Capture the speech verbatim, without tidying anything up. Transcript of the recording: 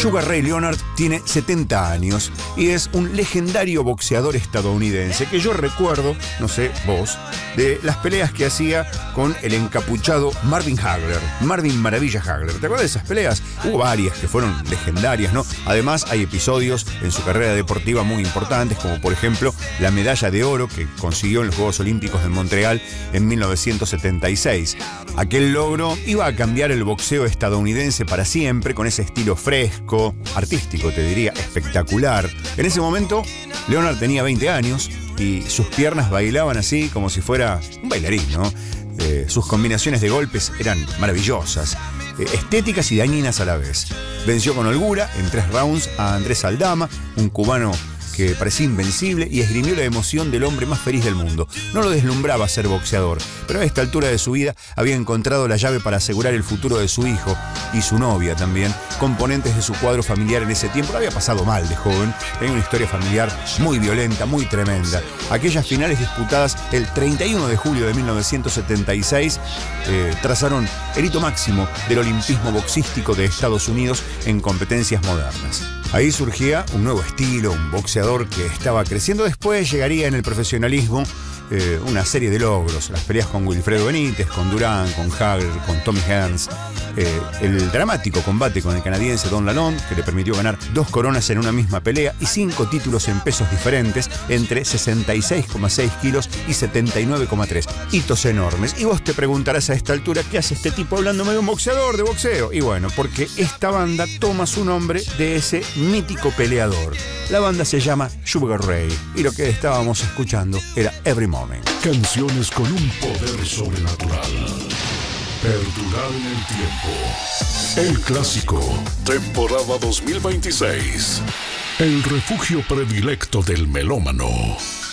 Sugar Ray Leonard tiene setenta años y es un legendario boxeador estadounidense que yo recuerdo, no sé vos, de las peleas que hacía con el encapuchado Marvin Hagler, Marvin Maravilla Hagler. ¿Te acuerdas de esas peleas? Hubo varias que fueron legendarias, ¿no? Además hay episodios en su carrera deportiva muy importantes, como por ejemplo la medalla de oro que consiguió en los Juegos Olímpicos de Montreal en mil novecientos setenta y seis. Aquel logro iba a cambiar el boxeo estadounidense para siempre, con ese estilo fresco, artístico te diría, espectacular. En ese momento, Leonard tenía veinte años y sus piernas bailaban así como si fuera un bailarín, ¿no? Eh, sus combinaciones de golpes eran maravillosas, eh, estéticas y dañinas a la vez. Venció con holgura en tres rounds a Andrés Aldama, un cubano que parecía invencible, y esgrimió la emoción del hombre más feliz del mundo. No lo deslumbraba ser boxeador, pero a esta altura de su vida había encontrado la llave para asegurar el futuro de su hijo y su novia también, componentes de su cuadro familiar en ese tiempo. Lo había pasado mal de joven, tenía una historia familiar muy violenta, muy tremenda. Aquellas finales disputadas el treinta y uno de julio de mil novecientos setenta y seis eh, trazaron el hito máximo del olimpismo boxístico de Estados Unidos en competencias modernas. Ahí surgía un nuevo estilo, un boxeador que estaba creciendo. Después llegaría en el profesionalismo eh, una serie de logros, las peleas con Wilfredo Benítez, con Durán, con Hagler, con Tommy Hearns, eh, el dramático combate con el canadiense Don Lalonde, que le permitió ganar dos coronas en una misma pelea y cinco títulos en pesos diferentes, entre sesenta y seis coma seis kilos y setenta y nueve coma tres. Hitos enormes. Y vos te preguntarás a esta altura, ¿qué hace este tipo hablándome de un boxeador, de boxeo? Y bueno, porque esta banda toma su nombre de ese mítico peleador. La banda se llama Sugar Ray y lo que estábamos escuchando era Every Morning. Canciones con un poder sobrenatural. Perdurar en el tiempo. El clásico. Temporada dos mil veintiséis. El refugio predilecto del melómano.